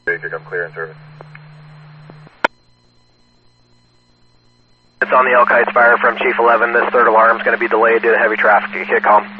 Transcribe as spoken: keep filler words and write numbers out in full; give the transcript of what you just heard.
I'm clear in service. It's on the Elk Heights Fire from Chief eleven. This third alarm is going to be delayed due to heavy traffic. You get calm.